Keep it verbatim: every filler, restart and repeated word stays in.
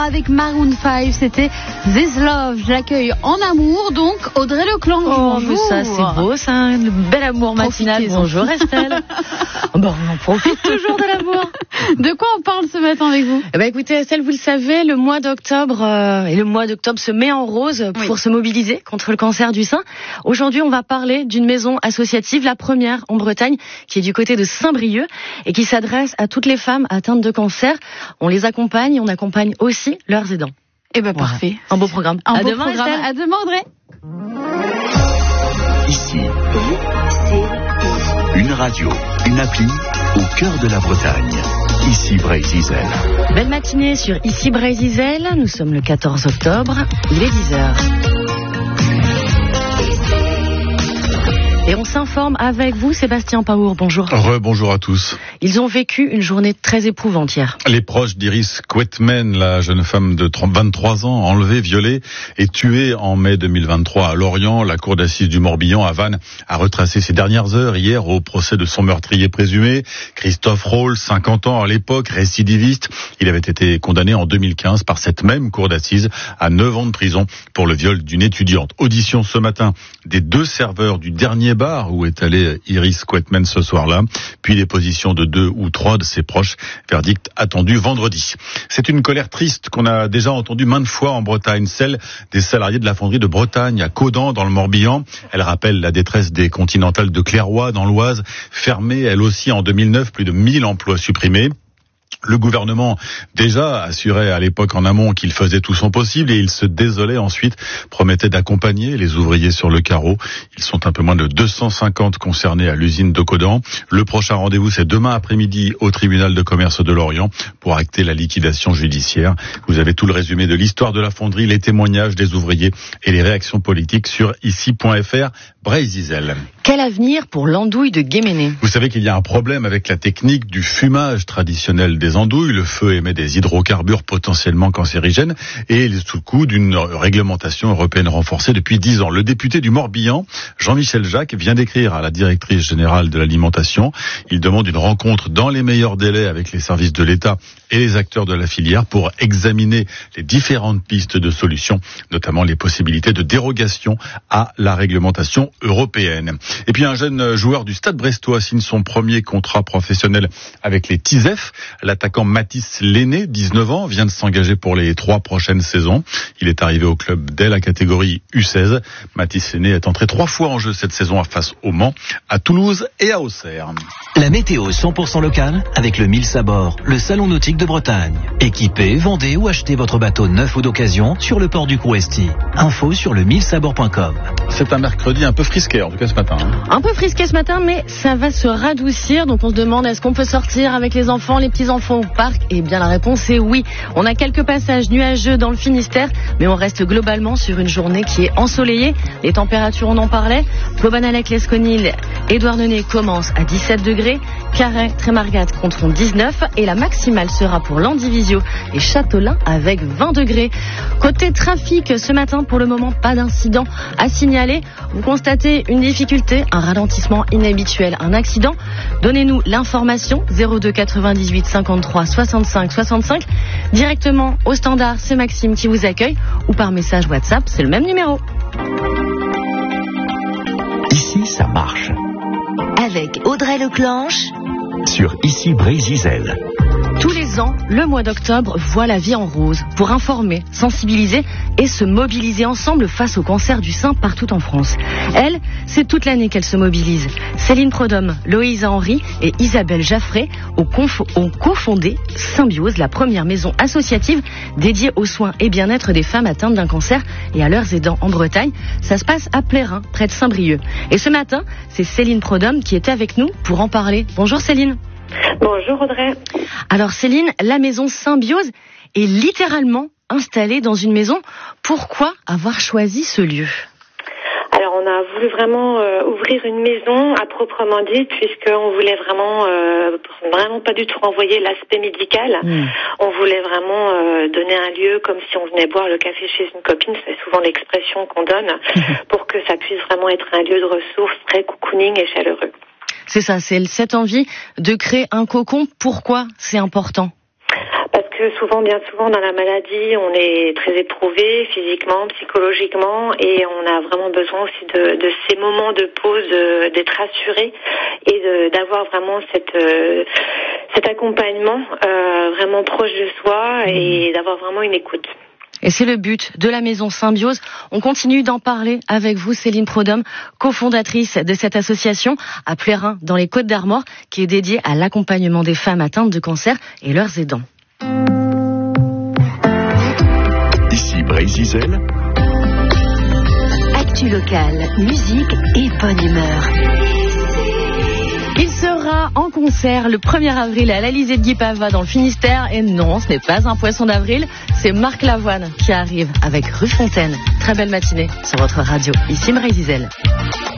avec Maroon cinq, c'était This Love. Je l'accueille en amour, donc Audrey Leclanche. Oh, bonjour. mais ça c'est beau, ça, un bel amour matinal. Bonjour Estelle. Bon, on en profite toujours de l'amour. De quoi on parle ce matin avec vous? Eh ben, écoutez Estelle, vous le savez, le mois d'octobre euh, et le mois d'octobre se met en rose pour oui. se mobiliser contre le cancer du sein. Aujourd'hui, on va parler d'une maison associative, la première en Bretagne, qui est du côté de Saint-Brieuc et qui s'adresse à toutes les femmes atteintes de cancer. On les accompagne, on accompagne aussi leurs aidants. Eh ben voilà. Parfait. Un beau programme. Un à beau demain, programme. Estelle. À demain, Audrey. Ici, une radio, une appli au cœur de la Bretagne. Ici Brésil. Belle matinée sur Ici Brésil. Nous sommes le quatorze octobre. Il est dix heures. Et on s'informe avec vous, Sébastien Paour. Bonjour. Rebonjour à tous. Ils ont vécu une journée très éprouvante hier. Les proches d'Iris Quetmen, la jeune femme de vingt-trois ans, enlevée, violée et tuée en mai deux mille vingt-trois à Lorient, la cour d'assises du Morbihan à Vannes a retracé ses dernières heures hier au procès de son meurtrier présumé. Christophe Roll, cinquante ans à l'époque, récidiviste. Il avait été condamné en deux mille quinze par cette même cour d'assises à neuf ans de prison pour le viol d'une étudiante. Audition ce matin des deux serveurs du dernier bar où est allée Iris Quetmen ce soir-là, puis les positions de deux ou trois de ses proches. Verdict attendu vendredi. C'est une colère triste qu'on a déjà entendue maintes fois en Bretagne, celle des salariés de la fonderie de Bretagne à Caudan dans le Morbihan. Elle rappelle la détresse des Continentales de Clairoy dans l'Oise, fermée elle aussi en deux mille neuf, plus de mille emplois supprimés. Le gouvernement déjà assurait à l'époque en amont qu'il faisait tout son possible et il se désolait ensuite, promettait d'accompagner les ouvriers sur le carreau. Ils sont un peu moins de deux cent cinquante concernés à l'usine de Caudan. Le prochain rendez-vous, c'est demain après-midi au tribunal de commerce de Lorient pour acter la liquidation judiciaire. Vous avez tout le résumé de l'histoire de la fonderie, les témoignages des ouvriers et les réactions politiques sur ici point f r. Brésil. Quel avenir pour l'andouille de Guéméné? Vous savez qu'il y a un problème avec la technique du fumage traditionnel des andouilles. Le feu émet des hydrocarbures potentiellement cancérigènes et il est sous le coup d'une réglementation européenne renforcée depuis dix ans. Le député du Morbihan, Jean-Michel Jacques, vient d'écrire à la directrice générale de l'alimentation. Il demande une rencontre dans les meilleurs délais avec les services de l'État et les acteurs de la filière pour examiner les différentes pistes de solutions, notamment les possibilités de dérogation à la réglementation européenne. Et puis un jeune joueur du Stade Brestois signe son premier contrat professionnel avec les T I S E F. L'attaquant Mathis Lenné, dix-neuf ans, vient de s'engager pour les trois prochaines saisons. Il est arrivé au club dès la catégorie U seize. Mathis Lenné est entré trois fois en jeu cette saison face au Mans, à Toulouse et à Auxerre. La météo cent pour cent locale avec le Mille Sabord, le salon nautique de Bretagne. Équipez, vendez ou achetez votre bateau neuf ou d'occasion sur le port du Crouesty. Info sur le mille sabord point com. C'est un mercredi un peu frisqué, en tout cas ce matin. Hein. Un peu frisqué ce matin, mais ça va se radoucir. Donc on se demande, est-ce qu'on peut sortir avec les enfants, les petits-enfants au parc? Eh bien la réponse est oui. On a quelques passages nuageux dans le Finistère, mais on reste globalement sur une journée qui est ensoleillée. Les températures, on en parlait. Plobanalec, Lesconil, Édouard-Nenez commence à dix-sept degrés. Carhaix, Trémargat compteront dix-neuf et la maximale sera pour Landivisio et Châtelain avec vingt degrés. Côté trafic, ce matin, pour le moment, pas d'incident à signaler. Vous constatez une difficulté, un ralentissement inhabituel, un accident. Donnez-nous l'information zéro deux quatre-vingt-dix-huit cinquante-trois soixante-cinq soixante-cinq directement au standard, c'est Maxime qui vous accueille, ou par message WhatsApp, c'est le même numéro. Ici, ça marche. Avec Audrey Leclanche sur Ici Brésil. Tous les ans, le mois d'octobre voit la vie en rose pour informer, sensibiliser et se mobiliser ensemble face au cancer du sein partout en France. Elle, c'est toute l'année qu'elle se mobilise. Céline Prodhomme, Loïsa Henry et Isabelle Jaffré ont, conf- ont cofondé Symbiose, la première maison associative dédiée aux soins et bien-être des femmes atteintes d'un cancer et à leurs aidants en Bretagne. Ça se passe à Plérin, près de Saint-Brieuc. Et ce matin, c'est Céline Prodhomme qui est avec nous pour en parler. Bonjour Céline. Bonjour Audrey. Alors Céline, la maison Symbiose est littéralement installée dans une maison. Pourquoi avoir choisi ce lieu ? Alors on a voulu vraiment euh, ouvrir une maison à proprement dit, puisqu'on voulait vraiment euh, vraiment pas du tout renvoyer l'aspect médical. Mmh. On voulait vraiment euh, donner un lieu comme si on venait boire le café chez une copine, c'est souvent l'expression qu'on donne, mmh. pour que ça puisse vraiment être un lieu de ressources très cocooning et chaleureux. C'est ça, c'est cette envie de créer un cocon. Pourquoi c'est important ? Parce que souvent, bien souvent, dans la maladie, on est très éprouvé physiquement, psychologiquement, et on a vraiment besoin aussi de, de ces moments de pause, de, d'être rassuré et de, d'avoir vraiment cette, euh, cet accompagnement euh, vraiment proche de soi et d'avoir vraiment une écoute. Et c'est le but de la maison Symbiose. On continue d'en parler avec vous, Céline Prodhomme, cofondatrice de cette association à Plérin, dans les Côtes-d'Armor, qui est dédiée à l'accompagnement des femmes atteintes de cancer et leurs aidants. Ici Brésil. Actu locale, musique et bonne humeur. Il sera en concert le premier avril à l'Alizé de Guipava dans le Finistère. Et non, ce n'est pas un poisson d'avril, c'est Marc Lavoine qui arrive avec Rue Fontaine. Très belle matinée sur votre radio, ici Brésil.